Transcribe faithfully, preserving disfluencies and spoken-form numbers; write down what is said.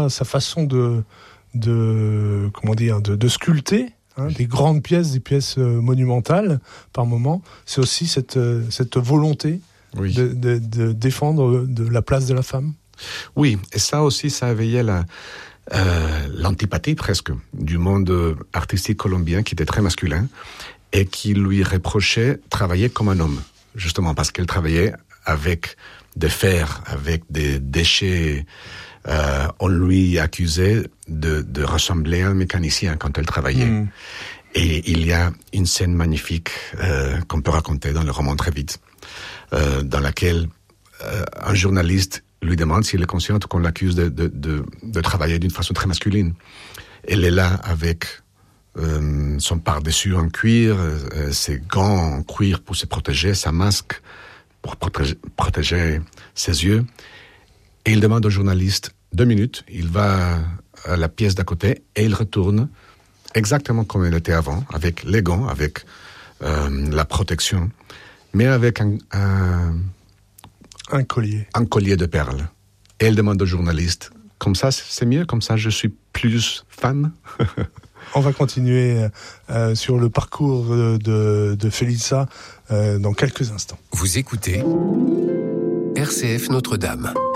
Sa façon de, de, comment dire, de, de sculpter, hein, des grandes pièces, des pièces monumentales par moment, c'est aussi cette, cette volonté oui. de, de, de défendre de la place de la femme. Oui, et ça aussi, ça a éveillé la, euh, l'antipathie presque du monde artistique colombien qui était très masculin et qui lui reprochait de travailler comme un homme, justement parce qu'elle travaillait avec des fers, avec des déchets. Euh, on lui accusait de, de ressembler à un mécanicien quand elle travaillait. Mmh. Et il y a une scène magnifique euh, qu'on peut raconter dans le roman très vite, euh, dans laquelle euh, un journaliste lui demande s'il est conscient qu'on l'accuse de, de, de, de travailler d'une façon très masculine. Elle est là avec euh, son pardessus en cuir, euh, ses gants en cuir pour se protéger, sa masque pour protéger, protéger ses yeux. Et il demande au journaliste deux minutes, il va à la pièce d'à côté et il retourne exactement comme il était avant, avec les gants, avec euh, la protection, mais avec un, un, un collier. Un collier de perles. Et il demande au journaliste, comme ça c'est mieux, comme ça je suis plus fan. On va continuer euh, sur le parcours de, de Félissa euh, dans quelques instants. Vous écoutez R C F Notre-Dame.